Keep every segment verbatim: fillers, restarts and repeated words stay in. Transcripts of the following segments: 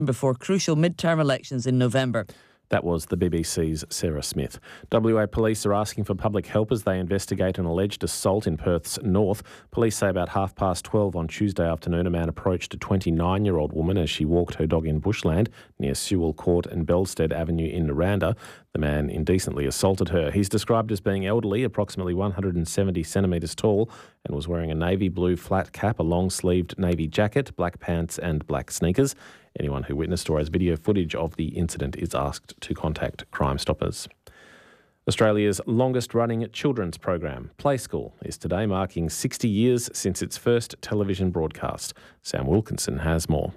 before crucial midterm elections in November. That was the B B C's Sarah Smith. W A police are asking for public help as they investigate an alleged assault in Perth's north. Police say about half past twelve on Tuesday afternoon, a man approached a twenty-nine-year-old woman as she walked her dog in bushland near Sewell Court and Belstead Avenue in Naranda. The man indecently assaulted her. He's described as being elderly, approximately one hundred seventy centimetres tall, and was wearing a navy blue flat cap, a long-sleeved navy jacket, black pants and black sneakers. Anyone who witnessed or has video footage of the incident is asked to contact Crime Stoppers. Australia's longest-running children's program, Play School, is today marking sixty years since its first television broadcast. Sam Wilkinson has more.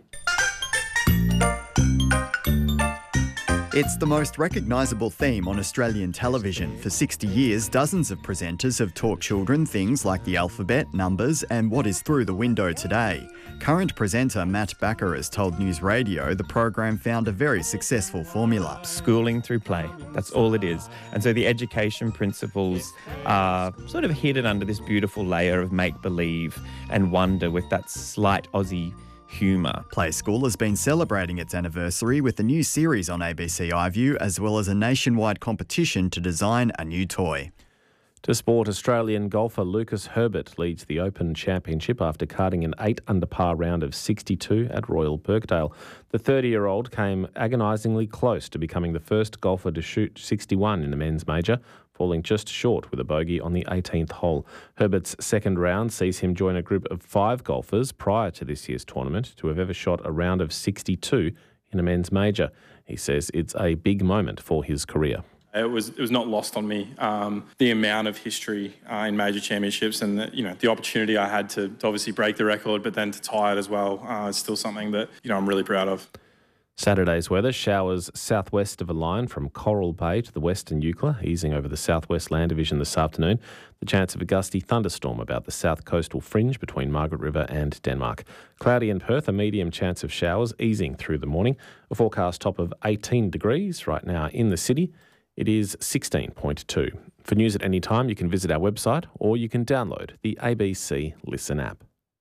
It's the most recognisable theme on Australian television. For sixty years, dozens of presenters have taught children things like the alphabet, numbers and what is through the window today. Current presenter Matt Backer has told News Radio the program found a very successful formula. Schooling through play, that's all it is. And so the education principles are sort of hidden under this beautiful layer of make-believe and wonder with that slight Aussie humour. Play School has been celebrating its anniversary with a new series on A B C iView, as well as a nationwide competition to design a new toy. To sport, Australian golfer Lucas Herbert leads the Open Championship after carding an eight under par round of sixty-two at Royal Birkdale. The thirty-year-old came agonisingly close to becoming the first golfer to shoot sixty-one in the men's major, falling just short with a bogey on the eighteenth hole. Herbert's second round sees him join a group of five golfers prior to this year's tournament to have ever shot a round of sixty-two in a men's major. He says it's a big moment for his career. It was it was not lost on me, um, the amount of history uh, in major championships and the, you know the opportunity I had to, to obviously break the record, but then to tie it as well. Uh, is still something that you know I'm really proud of. Saturday's weather, showers southwest of a line from Coral Bay to the western Eucla, easing over the southwest land division this afternoon. The chance of a gusty thunderstorm about the south coastal fringe between Margaret River and Denmark. Cloudy in Perth, a medium chance of showers easing through the morning. A forecast top of eighteen degrees right now in the city. It is sixteen point two. For news at any time, you can visit our website or you can download the A B C Listen app.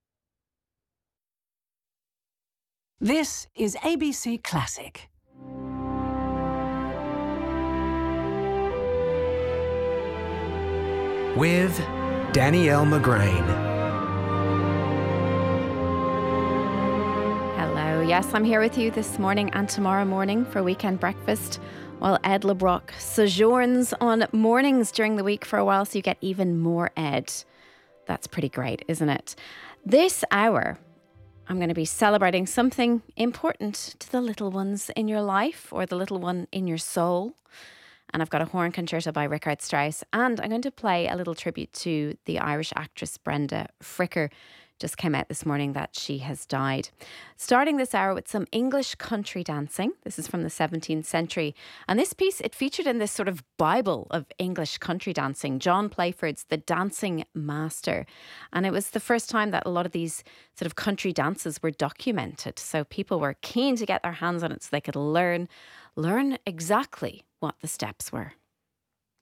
This is A B C Classic. With Danielle McGrain. Hello, yes, I'm here with you this morning and tomorrow morning for Weekend Breakfast, while Ed LeBrock sojourns on mornings during the week for a while, so you get even more Ed. That's pretty great, isn't it? This hour, I'm going to be celebrating something important to the little ones in your life or the little one in your soul. And I've got a horn concerto by Richard Strauss, and I'm going to play a little tribute to the Irish actress Brenda Fricker. Just came out this morning that she has died. Starting this hour with some English country dancing. This is from the seventeenth century. And this piece, it featured in this sort of Bible of English country dancing, John Playford's The Dancing Master. And it was the first time that a lot of these sort of country dances were documented. So people were keen to get their hands on it so they could learn, learn exactly what the steps were.